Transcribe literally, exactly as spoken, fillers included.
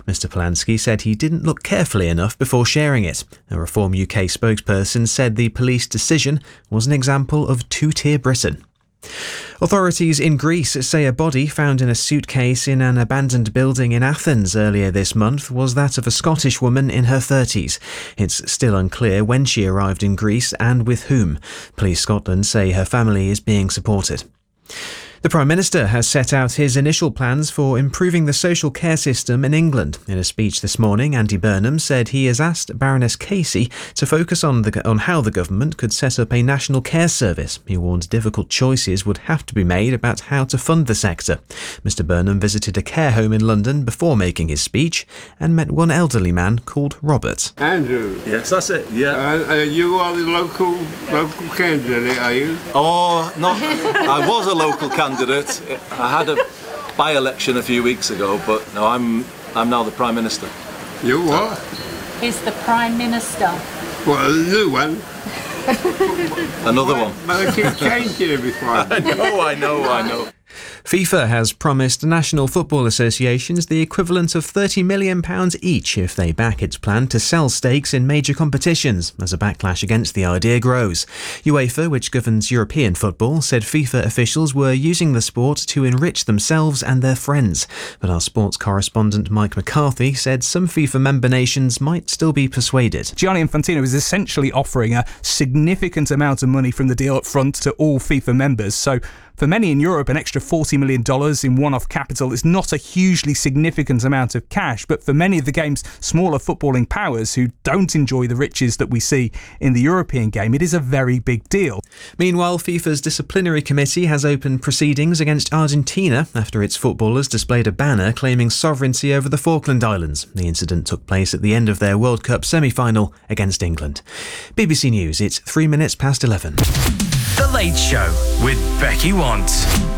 Mister Polanski said he didn't look carefully enough before sharing it. A Reform U K spokesperson said the police decision was an example of two-tier Britain. Authorities in Greece say a body found in a suitcase in an abandoned building in Athens earlier this month was that of a Scottish woman in her thirties. It's still unclear when she arrived in Greece and with whom. Police Scotland say her family is being supported. The Prime Minister has set out his initial plans for improving the social care system in England. In a speech this morning, Andy Burnham said he has asked Baroness Casey to focus on the, on how the government could set up a national care service. He warned difficult choices would have to be made about how to fund the sector. Mister Burnham visited a care home in London before making his speech and met one elderly man called Robert. Andrew. Yes, that's it, yeah. Uh, uh, you are the local local candidate, are you? Oh, not. I was a local candidate. I had a by-election a few weeks ago, but no, I'm I'm now the Prime Minister. You what? He's the Prime Minister. What, a new one? Another one. But I keep changing every time. I know, I know, I know. FIFA has promised national football associations the equivalent of thirty million pounds each if they back its plan to sell stakes in major competitions, as a backlash against the idea grows. UEFA, which governs European football, said FIFA officials were using the sport to enrich themselves and their friends. But our sports correspondent Mike McCarthy said some FIFA member nations might still be persuaded. Gianni Infantino is essentially offering a significant amount of money from the deal up front to all FIFA members, so for many in Europe, an extra forty million dollars in one-off capital is not a hugely significant amount of cash, but for many of the game's smaller footballing powers who don't enjoy the riches that we see in the European game, it is a very big deal. Meanwhile, FIFA's disciplinary committee has opened proceedings against Argentina after its footballers displayed a banner claiming sovereignty over the Falkland Islands. The incident took place at the end of their World Cup semi-final against England. B B C News, it's three minutes past eleven. The Late Show with Becky Want.